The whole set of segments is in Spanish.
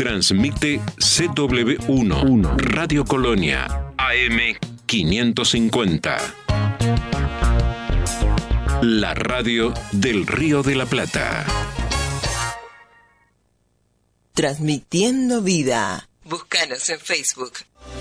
Transmite CW1 Radio Colonia AM 550. La radio del Río de la Plata. Transmitiendo vida. Búscanos en Facebook.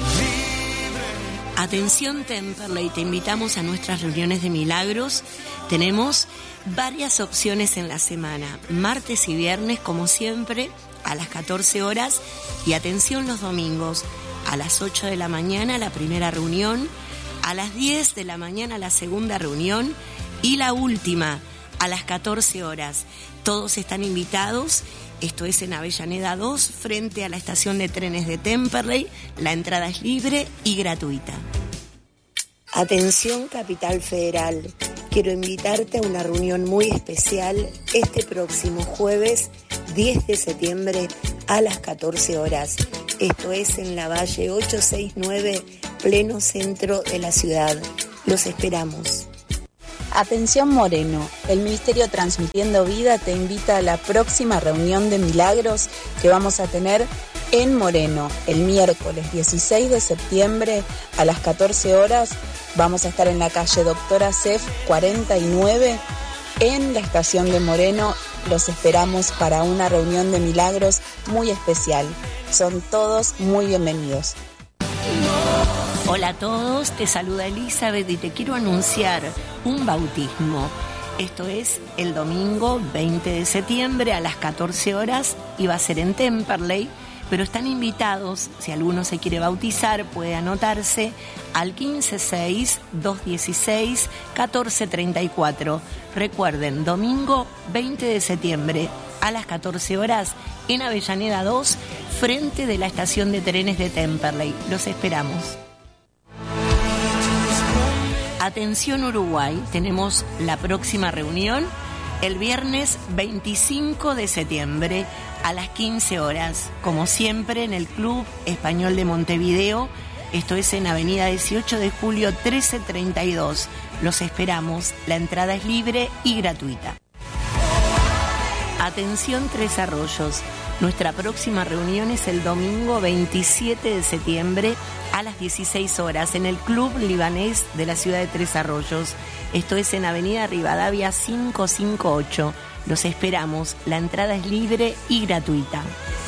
Atención Temperley, te invitamos a nuestras reuniones de milagros. Tenemos varias opciones en la semana, martes y viernes como siempre a las 14 horas y atención los domingos a las 8 de la mañana la primera reunión, a las 10 de la mañana la segunda reunión y la última a las 14 horas. Todos están invitados. Esto es en Avellaneda 2, frente a la estación de trenes de Temperley. La entrada es libre y gratuita. Atención Capital Federal. Quiero invitarte a una reunión muy especial este próximo jueves 10 de septiembre a las 14 horas. Esto es en la Valle 869, pleno centro de la ciudad. Los esperamos. Atención Moreno, el Ministerio Transmitiendo Vida te invita a la próxima reunión de milagros que vamos a tener en Moreno el miércoles 16 de septiembre a las 14 horas. Vamos a estar en la calle Doctora Cef 49 en la estación de Moreno. Los esperamos para una reunión de milagros muy especial. Son todos muy bienvenidos. Hola a todos, te saluda Elizabeth y te quiero anunciar un bautismo. Esto es el domingo 20 de septiembre a las 14 horas y va a ser en Temperley, pero están invitados, si alguno se quiere bautizar, puede anotarse al 156-216-1434. Recuerden, domingo 20 de septiembre a las 14 horas en Avellaneda 2, frente de la estación de trenes de Temperley. Los esperamos. Atención Uruguay, tenemos la próxima reunión el viernes 25 de septiembre a las 15 horas, como siempre en el Club Español de Montevideo. Esto es en Avenida 18 de Julio 1332. Los esperamos, la entrada es libre y gratuita. Atención Tres Arroyos, nuestra próxima reunión es el domingo 27 de septiembre a las 16 horas en el Club Libanés de la ciudad de Tres Arroyos. Esto es en Avenida Rivadavia 558. Los esperamos, la entrada es libre y gratuita.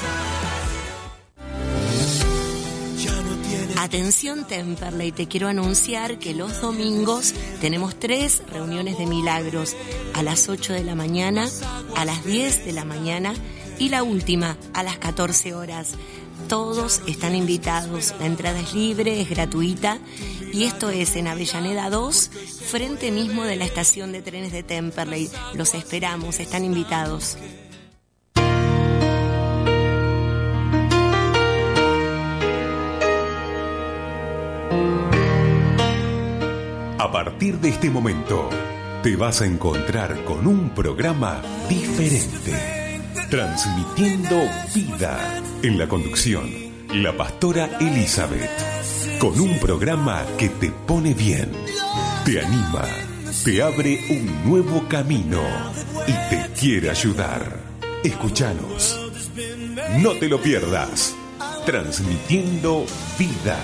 Atención Temperley, te quiero anunciar que los domingos tenemos 3 reuniones de milagros, a las 8 de la mañana, a las 10 de la mañana y la última a las 14 horas. Todos están invitados, la entrada es libre, es gratuita y esto es en Avellaneda 2, frente mismo de la estación de trenes de Temperley. Los esperamos, están invitados. A partir de este momento, te vas a encontrar con un programa diferente, transmitiendo vida. En la conducción, la pastora Elizabeth, con un programa que te pone bien, te anima, te abre un nuevo camino y te quiere ayudar. Escúchanos, no te lo pierdas, transmitiendo vida.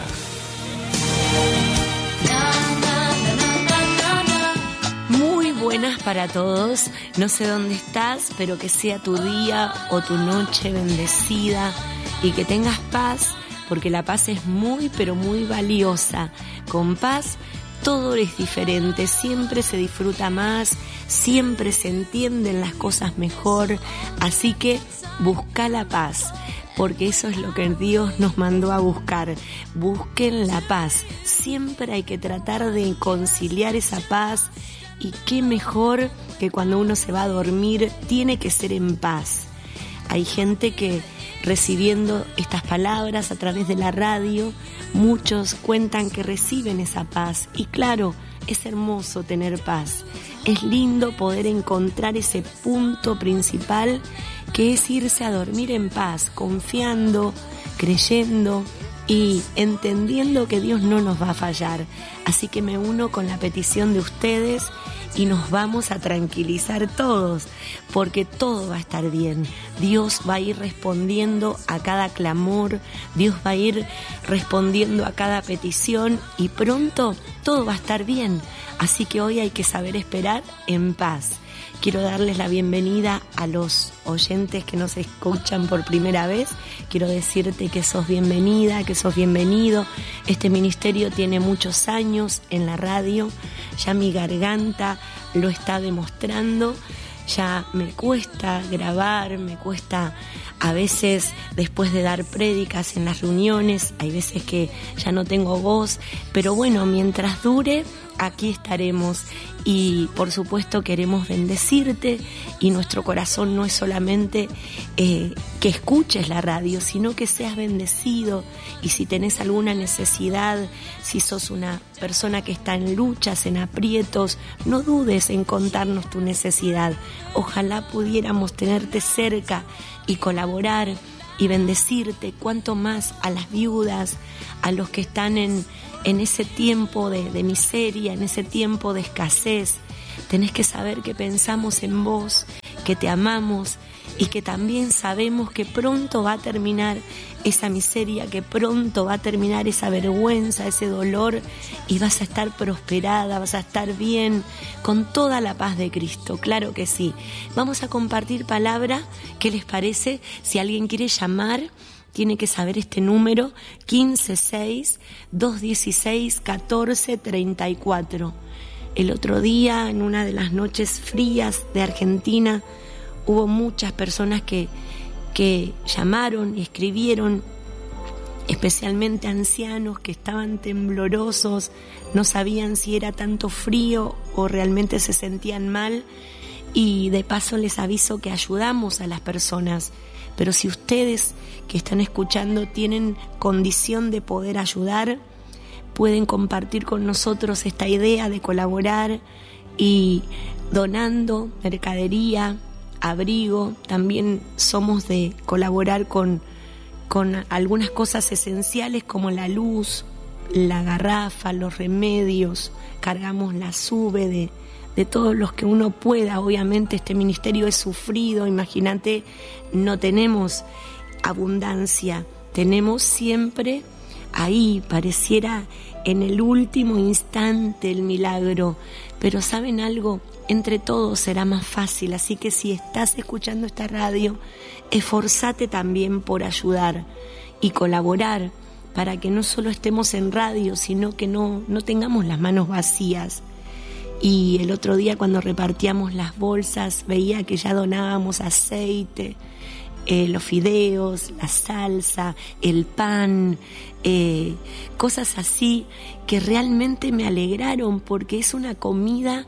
Buenas para todos, no sé dónde estás, pero que sea tu día o tu noche bendecida y que tengas paz, porque la paz es muy pero muy valiosa. Con paz todo es diferente, siempre se disfruta más, siempre se entienden las cosas mejor, así que busca la paz, porque eso es lo que Dios nos mandó a buscar. Busquen la paz, siempre hay que tratar de conciliar esa paz. Y qué mejor que cuando uno se va a dormir, tiene que ser en paz. Hay gente que recibiendo estas palabras a través de la radio, muchos cuentan que reciben esa paz. Y claro, es hermoso tener paz. Es lindo poder encontrar ese punto principal que es irse a dormir en paz, confiando, creyendo y entendiendo que Dios no nos va a fallar. Así que me uno con la petición de ustedes y nos vamos a tranquilizar todos, porque todo va a estar bien. Dios va a ir respondiendo a cada clamor, Dios va a ir respondiendo a cada petición y pronto todo va a estar bien. Así que hoy hay que saber esperar en paz. Quiero darles la bienvenida a los oyentes que nos escuchan por primera vez. Quiero decirte que sos bienvenida, que sos bienvenido. Este ministerio tiene muchos años en la radio. Ya mi garganta lo está demostrando. Ya me cuesta grabar, me cuesta a veces después de dar prédicas en las reuniones. Hay veces que ya no tengo voz. Pero bueno, mientras dure, aquí estaremos y por supuesto queremos bendecirte y nuestro corazón no es solamente que escuches la radio, sino que seas bendecido y si tenés alguna necesidad, si sos una persona que está en luchas, en aprietos, no dudes en contarnos tu necesidad. Ojalá pudiéramos tenerte cerca y colaborar y bendecirte, cuanto más a las viudas, a los que están en ese tiempo de miseria, en ese tiempo de escasez. Tenés que saber que pensamos en vos, que te amamos y que también sabemos que pronto va a terminar esa miseria, que pronto va a terminar esa vergüenza, ese dolor y vas a estar prosperada, vas a estar bien, con toda la paz de Cristo, claro que sí. Vamos a compartir palabra, ¿qué les parece? Si alguien quiere llamar, tiene que saber este número, 156-216-1434. El otro día, en una de las noches frías de Argentina, hubo muchas personas que llamaron y escribieron, especialmente ancianos que estaban temblorosos, no sabían si era tanto frío o realmente se sentían mal. Y de paso les aviso que ayudamos a las personas. Pero si ustedes que están escuchando tienen condición de poder ayudar, pueden compartir con nosotros esta idea de colaborar y donando mercadería, abrigo. También somos de colaborar con algunas cosas esenciales como la luz, la garrafa, los remedios. Cargamos la sube de todos los que uno pueda. Obviamente este ministerio es sufrido, imagínate, no tenemos abundancia, tenemos siempre ahí, pareciera en el último instante el milagro, pero ¿saben algo? Entre todos será más fácil, así que si estás escuchando esta radio, esforzate también por ayudar y colaborar para que no solo estemos en radio, sino que no tengamos las manos vacías. Y el otro día cuando repartíamos las bolsas veía que ya donábamos aceite, los fideos, la salsa, el pan, cosas así que realmente me alegraron porque es una comida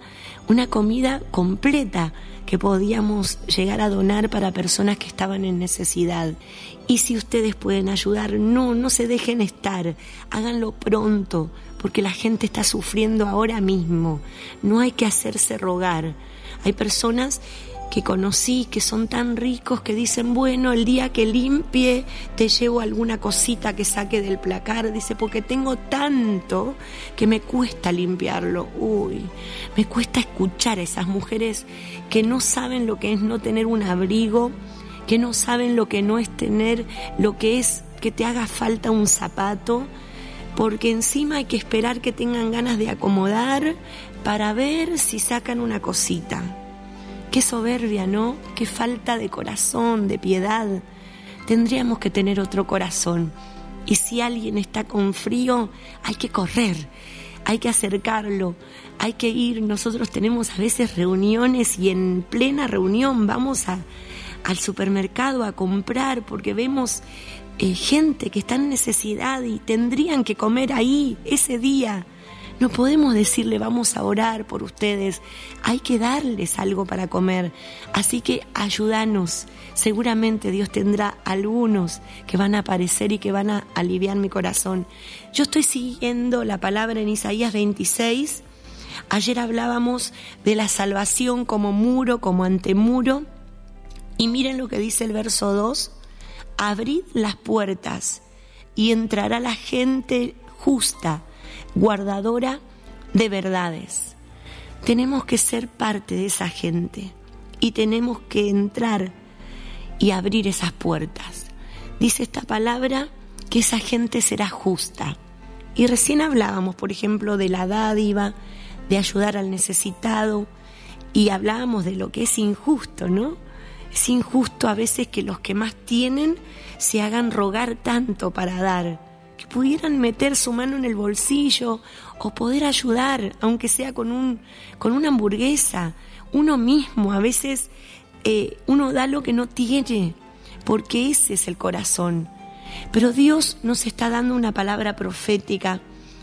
completa que podíamos llegar a donar para personas que estaban en necesidad. Y si ustedes pueden ayudar, no se dejen estar, háganlo pronto, porque la gente está sufriendo ahora mismo. No hay que hacerse rogar. Hay personas que conocí que son tan ricos que dicen, bueno, el día que limpie te llevo alguna cosita que saque del placar. Dice, porque tengo tanto que me cuesta limpiarlo. Me cuesta escuchar a esas mujeres que no saben lo que es no tener un abrigo, que no saben lo que no es tener, lo que es que te haga falta un zapato, porque encima hay que esperar que tengan ganas de acomodar para ver si sacan una cosita. Qué soberbia, ¿no? Qué falta de corazón, de piedad. Tendríamos que tener otro corazón. Y si alguien está con frío, hay que correr, hay que acercarlo, hay que ir. Nosotros tenemos a veces reuniones y en plena reunión vamos al supermercado a comprar porque vemos gente que está en necesidad y tendrían que comer ahí ese día. No podemos decirle vamos a orar por ustedes, hay que darles algo para comer. Así que ayúdanos, seguramente Dios tendrá algunos que van a aparecer y que van a aliviar mi corazón. Yo estoy siguiendo la palabra en Isaías 26. Ayer hablábamos de la salvación como muro, como antemuro. Y miren lo que dice el verso 2. Abrid las puertas y entrará la gente justa, guardadora de verdades. Tenemos que ser parte de esa gente y tenemos que entrar y abrir esas puertas. Dice esta palabra que esa gente será justa. Y recién hablábamos, por ejemplo, de la dádiva, de ayudar al necesitado, y hablábamos de lo que es injusto, ¿no? Es injusto a veces que los que más tienen se hagan rogar tanto para dar, que pudieran meter su mano en el bolsillo o poder ayudar, aunque sea con una hamburguesa. Uno mismo a veces uno da lo que no tiene, porque ese es el corazón. Pero Dios nos está dando una palabra profética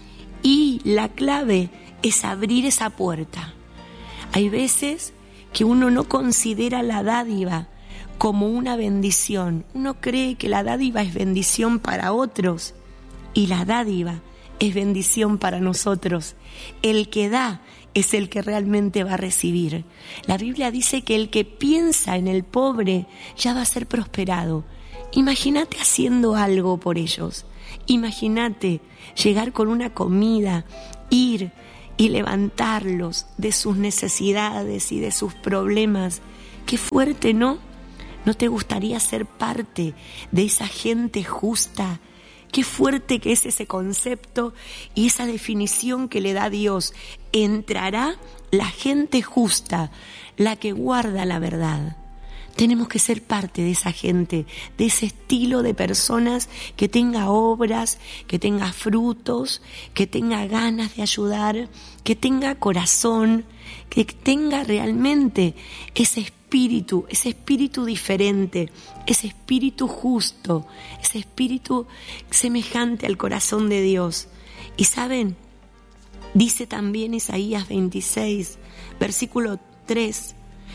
y la clave es abrir esa puerta. Hay veces que uno no considera la dádiva como una bendición. Uno cree que la dádiva es bendición para otros y la dádiva es bendición para nosotros. El que da es el que realmente va a recibir. La Biblia dice que el que piensa en el pobre ya va a ser prosperado. Imagínate haciendo algo por ellos. Imagínate llegar con una comida, ir y levantarlos de sus necesidades y de sus problemas. Qué fuerte, ¿no? ¿No te gustaría ser parte de esa gente justa? Qué fuerte que es ese concepto y esa definición que le da Dios. Entrará la gente justa, la que guarda la verdad. Tenemos que ser parte de esa gente, de ese estilo de personas que tenga obras, que tenga frutos, que tenga ganas de ayudar, que tenga corazón, que tenga realmente ese espíritu diferente, ese espíritu justo, ese espíritu semejante al corazón de Dios. Y saben, dice también Isaías 26, versículo 3,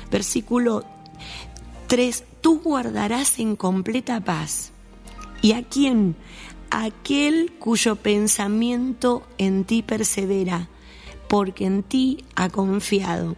tú guardarás en completa paz. ¿Y a quién? Aquel cuyo pensamiento en ti persevera, porque en ti ha confiado.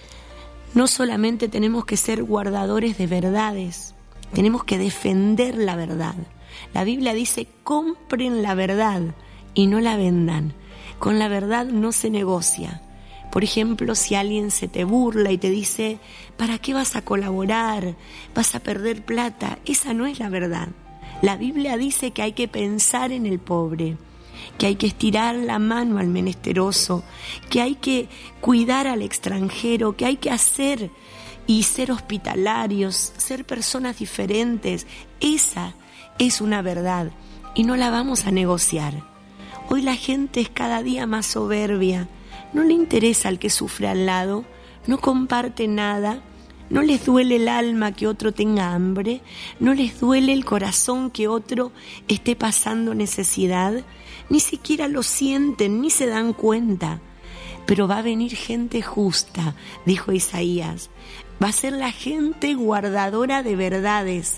No solamente tenemos que ser guardadores de verdades, tenemos que defender la verdad. La Biblia dice, compren la verdad y no la vendan. Con la verdad no se negocia. Por ejemplo, si alguien se te burla y te dice, ¿para qué vas a colaborar? ¿Vas a perder plata? Esa no es la verdad. La Biblia dice que hay que pensar en el pobre, que hay que estirar la mano al menesteroso, que hay que cuidar al extranjero, que hay que hacer y ser hospitalarios, ser personas diferentes. Esa es una verdad y no la vamos a negociar. Hoy la gente es cada día más soberbia. No le interesa al que sufre al lado, no comparte nada, no les duele el alma que otro tenga hambre, no les duele el corazón que otro esté pasando necesidad, ni siquiera lo sienten, ni se dan cuenta. Pero va a venir gente justa, dijo Isaías, va a ser la gente guardadora de verdades,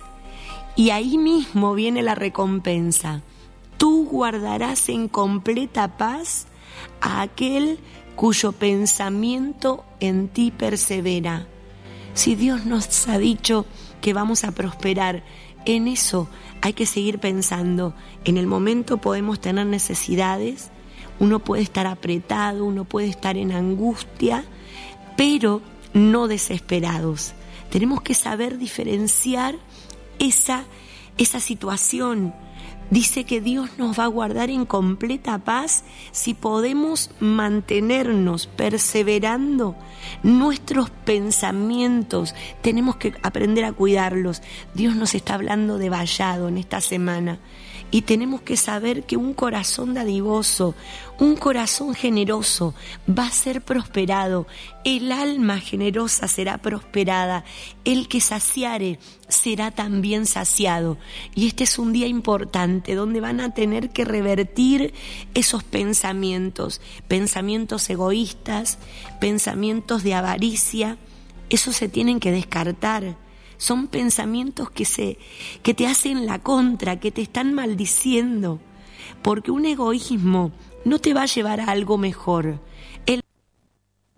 y ahí mismo viene la recompensa. Tú guardarás en completa paz a aquel cuyo pensamiento en ti persevera. Si Dios nos ha dicho que vamos a prosperar, en eso hay que seguir pensando. En el momento podemos tener necesidades, uno puede estar apretado, uno puede estar en angustia, pero no desesperados. Tenemos que saber diferenciar esa situación. Dice que Dios nos va a guardar en completa paz si podemos mantenernos perseverando. Nuestros pensamientos tenemos que aprender a cuidarlos. Dios nos está hablando de vallado en esta semana y tenemos que saber que un corazón dadivoso, un corazón generoso va a ser prosperado. El alma generosa será prosperada. El que saciare será también saciado. Y este es un día importante donde van a tener que revertir esos pensamientos egoístas, pensamientos de avaricia. Esos se tienen que descartar. Son pensamientos que te hacen la contra, que te están maldiciendo, porque un egoísmo no te va a llevar a algo mejor. El